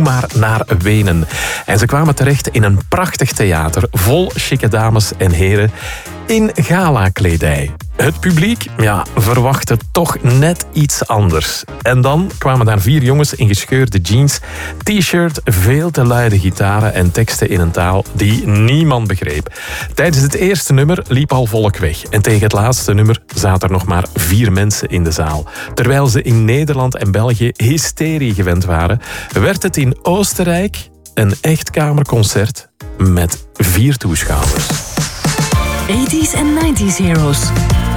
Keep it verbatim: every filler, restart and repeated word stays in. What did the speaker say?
maar naar Wenen. En ze kwamen terecht in een prachtig theater vol chique dames en heren in gala-kledij. Het publiek, ja, verwachtte toch net iets anders. En dan kwamen daar vier jongens in gescheurde jeans, t-shirt, veel te luide gitaren en teksten in een taal die niemand begreep. Tijdens het eerste nummer liep al volk weg. En tegen het laatste nummer zaten er nog maar vier mensen in de zaal. Terwijl ze in Nederland en België hysterie gewend waren, werd het in Oostenrijk een echt kamerconcert met vier toeschouwers. eighties en nineties Heroes.